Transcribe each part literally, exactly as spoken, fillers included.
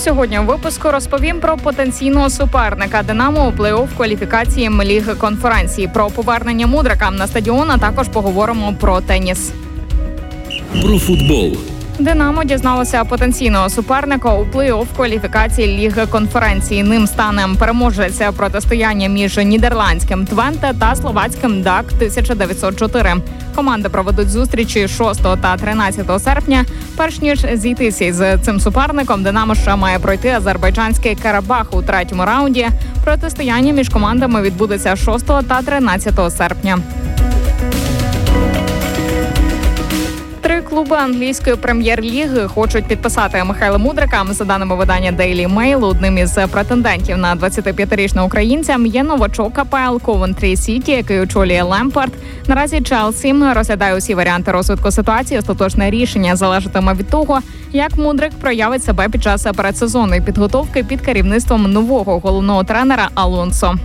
Сьогодні у випуску розповім про потенційного суперника «Динамо» у плей-офф кваліфікації Ліги конференції, про повернення Мудрика на стадіон, а також поговоримо про теніс. Про футбол. «Динамо» дізналося потенційного суперника у плей-офф кваліфікації Ліги конференції. Ним стане переможець протистояння між нідерландським «Твенте» та словацьким «ДАК» тисяча дев'ятсот чотири. Команди проведуть зустрічі шостого та тринадцятого серпня. Перш ніж зійтися з цим суперником, «Динамо» ще має пройти азербайджанський Карабах у третьому раунді. Протистояння між командами відбудеться шостого та тринадцятого серпня. Три клуби англійської прем'єр-ліги хочуть підписати Михайла Мудрика. За даними видання Daily Mail, одним із претендентів на двадцятип'ятирічного українця є новачок АПЛ Coventry City, який очолює Лемпард. Наразі Челсі розглядає усі варіанти розвитку ситуації. Остаточне рішення залежатиме від того, як Мудрик проявить себе під час передсезонної підготовки під керівництвом нового головного тренера Алонсо.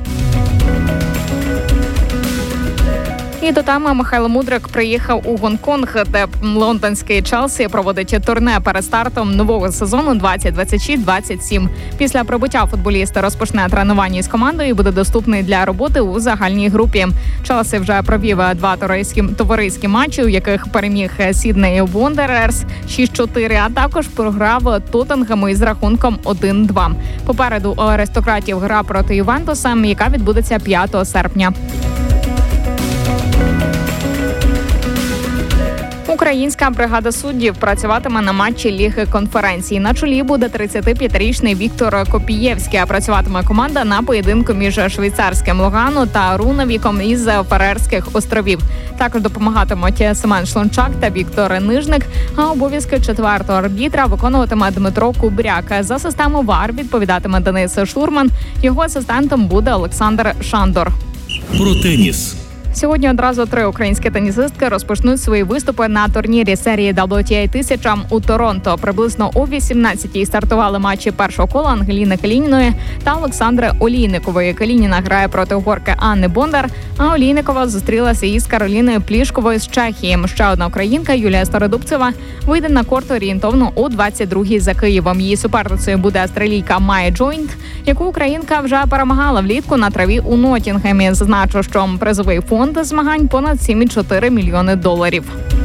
І до теми Михайло Мудрик приїхав у Гонконг, де лондонський Челсі проводить турне перед стартом нового сезону двадцять двадцять шість двадцять сім. Після прибуття футболіста розпочне тренування із командою і буде доступний для роботи у загальній групі. Челсі вже провів два товариські, товариські матчі, у яких переміг Сідней Вондерерс шість чотири, а також програв Тоттенгему із рахунком один два. Попереду у аристократів гра проти Ювентуса, яка відбудеться п'ятого серпня. Українська бригада суддів працюватиме на матчі Ліги конференції. На чолі буде тридцятип'ятирічний Віктор Копієвський, а працюватиме команда на поєдинку між швейцарським Логану та Рунавіком із Фарерських островів. Також допомагатимуть Семен Шлончак та Віктор Нижник, а обов'язки четвертого арбітра виконуватиме Дмитро Кубряк. За систему ВАР відповідатиме Денис Шурман, його асистентом буде Олександр Шандор. Про теніс. Сьогодні одразу три українські тенісистки розпочнуть свої виступи на турнірі серії дабл ю ті ей тисяча у Торонто. Приблизно о вісімнадцятій стартували матчі першого кола Ангеліни Калініної та Олександри Олійникової. Калініна грає проти угорки Анни Бондар, а Олійникова зустрілася із Кароліною Плішковою з Чехії. Ще одна українка Юлія Стародубцева вийде на корт орієнтовно о двадцять другій за Києвом. Її суперницею буде австралійка Майя Джойнт, яку українка вже перемагала влітку на траві у Ноттінгемі. Зазначу, що призовий фонд змагань понад сім цілих чотири мільйони доларів.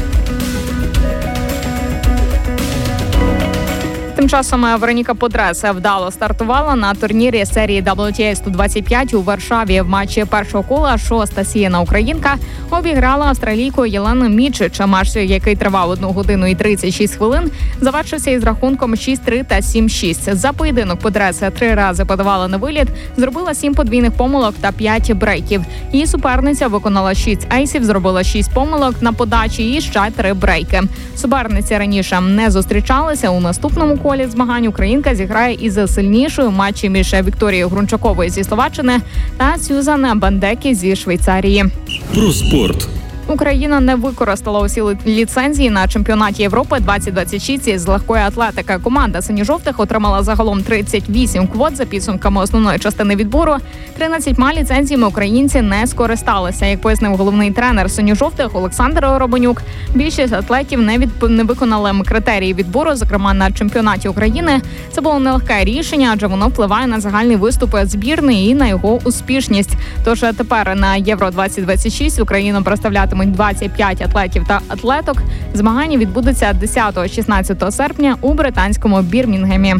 Тим часом Вероніка Подреса вдало стартувала на турнірі серії дабл ю ті ей сто двадцять п'ять у Варшаві. В матчі першого кола шоста сіяна українка обіграла австралійку Єлену Мічич. Матч, який тривав одну годину і тридцять шість хвилин, завершився із рахунком шість три та сім шість. За поєдинок Подреса три рази подавала на виліт, зробила сім подвійних помилок та п'ять брейків. Її суперниця виконала шість ейсів, зробила шість помилок на подачі і ще три брейки. Суперниці раніше не зустрічалися. У наступному колі змагань українка зіграє із сильнішою матчі між Вікторією Грунчаковою зі Словаччини та Сюзан Бандекі зі Швейцарії. Про спорт. Україна не використала усі ліцензії на чемпіонаті Європи двадцять двадцять шість з легкої атлетики. Команда синьо-жовтих отримала загалом тридцять вісім квот за підсумками основної частини відбору. тринадцятьма ліцензіями українці не скористалися. Як пояснив головний тренер синьо-жовтих Олександр Робонюк, більшість атлетів не, від... не виконали критерії відбору, зокрема на чемпіонаті України. Це було нелегке рішення, адже воно впливає на загальні виступи збірної і на його успішність. Тож тепер на Євро двадцять двадцять шість Україну представляти двадцять п'ять атлетів та атлеток. Змагання відбудуться десятого-шістнадцятого серпня у британському Бірмінгемі.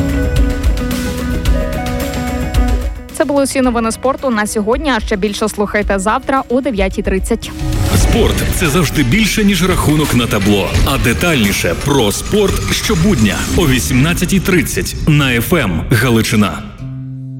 Це були всі новини спорту на сьогодні, а ще більше слухайте завтра о дев'ятій тридцять. Спорт – це завжди більше, ніж рахунок на табло. А детальніше про спорт щобудня о вісімнадцятій тридцять на еф ем Галичина.